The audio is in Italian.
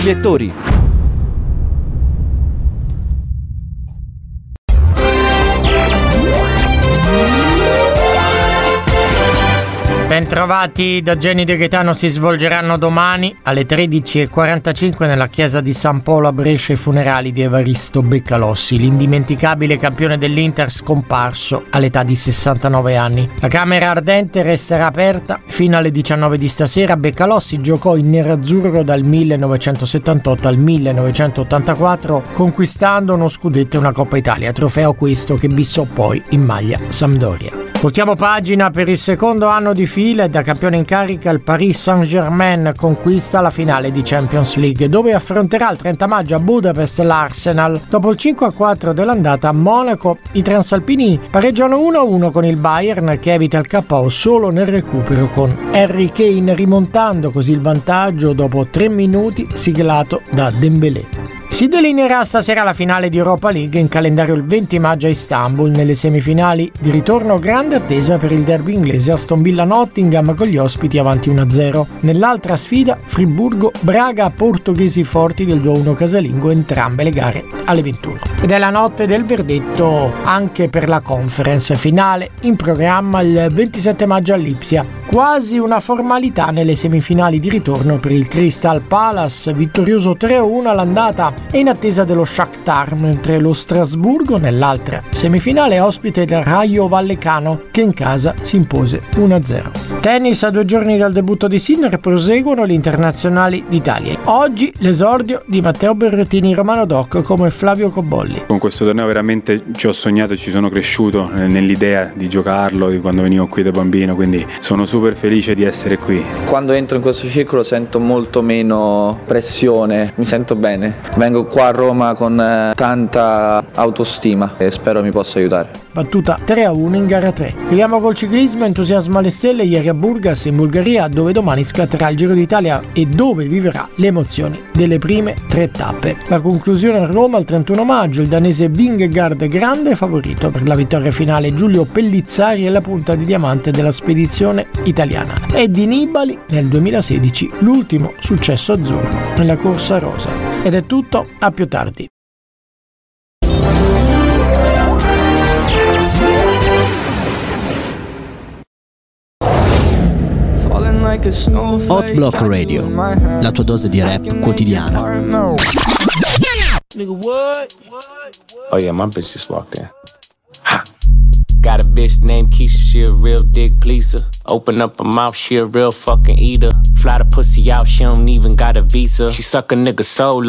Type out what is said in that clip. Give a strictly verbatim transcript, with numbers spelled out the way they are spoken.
lettori. Bentrovati da Genny De Gaetano. Si svolgeranno domani alle tredici e quarantacinque nella chiesa di San Polo a Brescia i funerali di Evaristo Beccalossi, l'indimenticabile campione dell'Inter scomparso all'età di sessantanove anni. La camera ardente resterà aperta fino alle diciannove di stasera. Beccalossi giocò in nerazzurro dal millenovecentosettantotto al millenovecentottantaquattro, conquistando uno scudetto e una Coppa Italia, trofeo questo che bissò poi in maglia Sampdoria. Voltiamo pagina. Per il secondo anno di fila e da campione in carica il Paris Saint-Germain conquista la finale di Champions League, dove affronterà il trenta maggio a Budapest l'Arsenal. Dopo il cinque a quattro dell'andata a Monaco, i transalpini pareggiano uno a uno con il Bayern, che evita il K O solo nel recupero con Harry Kane, rimontando così il vantaggio dopo tre minuti siglato da Dembélé. Si delineerà stasera la finale di Europa League, in calendario il venti maggio a Istanbul. Nelle semifinali di ritorno grande attesa per il derby inglese Aston Villa-Nottingham con gli ospiti avanti uno a zero. Nell'altra sfida Friburgo-Braga, portoghesi forti del due a uno casalingo, entrambe le gare alle ventuno. Ed è la notte del verdetto anche per la Conference, finale in programma il ventisette maggio a Lipsia. Quasi una formalità nelle semifinali di ritorno per il Crystal Palace, vittorioso tre a uno all'andata e in attesa dello Shakhtar, mentre lo Strasburgo nell'altra semifinale è ospite del Rayo Vallecano, che in casa si impose uno a zero. Tennis. A due giorni dal debutto di Sinner proseguono gli internazionali d'Italia. Oggi l'esordio di Matteo Berrettini, Romano Doc come Flavio Cobolli. Con questo torneo veramente ci ho sognato e ci sono cresciuto nell'idea di giocarlo di quando venivo qui da bambino, quindi sono super felice di essere qui. Quando entro in questo circolo sento molto meno pressione, mi sento bene. Vengo qua a Roma con eh, tanta autostima e spero mi possa aiutare. Battuta tre a uno in gara tre. Chiudiamo col ciclismo. Entusiasmo alle stelle ieri a Burgas in Bulgaria, dove domani scatterà il Giro d'Italia e dove viverà le emozioni delle prime tre tappe. La conclusione a Roma il trentuno maggio. Il danese Vingegaard, grande favorito per la vittoria finale. Giulio Pellizzari è la punta di diamante della spedizione italiana. Eddie Nibali nel duemilasedici, l'ultimo successo azzurro nella corsa rosa. Ed è tutto, a più tardi. Hot Block Radio, la tua dose di rap quotidiana. Oh yeah, my bitch just walked in. Ha. Got a bitch named Keisha, she a real dick pleaser. Open up her mouth, she a real fucking eater. Fly the pussy out, she don't even got a visa. She suck a nigga soul